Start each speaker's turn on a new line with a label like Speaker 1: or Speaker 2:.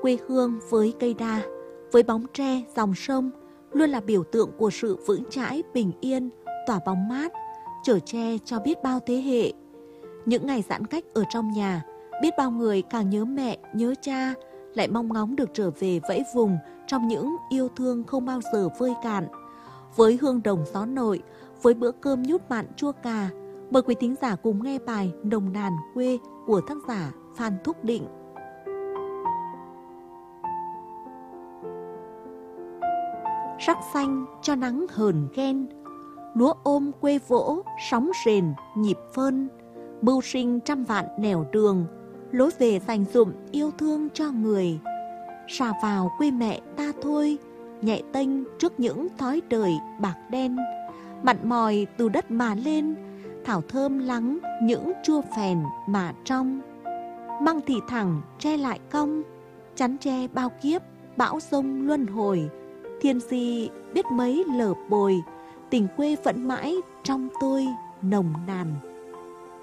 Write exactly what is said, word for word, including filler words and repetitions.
Speaker 1: Quê hương với cây đa, với bóng tre, dòng sông luôn là biểu tượng của sự vững chãi, bình yên, tỏa bóng mát, chở che cho biết bao thế hệ. Những ngày giãn cách ở trong nhà, biết bao người càng nhớ mẹ, nhớ cha, lại mong ngóng được trở về vẫy vùng trong những yêu thương không bao giờ vơi cạn. Với hương đồng gió nội, với bữa cơm nhút mặn chua cà, mời quý thính giả cùng nghe bài Nồng Nàn Quê của tác giả Phan Thúc Định. Sắc xanh cho nắng hờn ghen, lúa ôm quê vỗ, sóng rền, nhịp phơn, mưu sinh trăm vạn nẻo đường, lối về dành dụm yêu thương cho người. Xà vào quê mẹ ta thôi, nhẹ tênh trước những thói đời bạc đen, mặn mòi từ đất mà lên, thảo thơm lắng những chua phèn mà trong. Măng thì thẳng, tre lại cong, chắn tre bao kiếp, bão giông luân hồi. Thiên si biết mấy lở bồi, tình quê vẫn mãi trong tôi nồng nàn.